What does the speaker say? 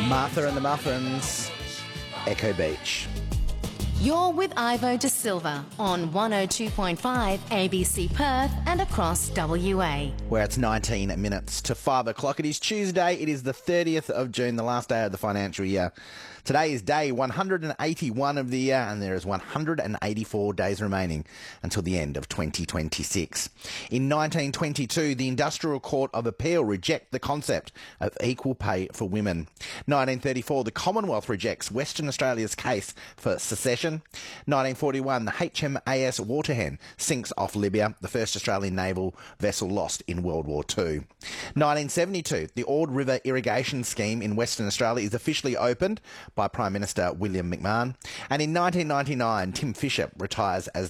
Martha and the Muffins, Echo Beach. You're with Ivo De Silva on 102.5 ABC Perth and across WA. Where it's 19 minutes to 5 o'clock. It is Tuesday. It is the 30th of June, the last day of the financial year. Today is day 181 of the year, and there is 184 days remaining until the end of 2026. In 1922, the Industrial Court of Appeal rejected the concept of equal pay for women. 1934, the Commonwealth rejects Western Australia's case for secession. 1941, the HMAS Waterhen sinks off Libya, the first Australian naval vessel lost in World War II. 1972, the Ord River Irrigation Scheme in Western Australia is officially opened by Prime Minister William McMahon. And in 1999, Tim Fischer retires as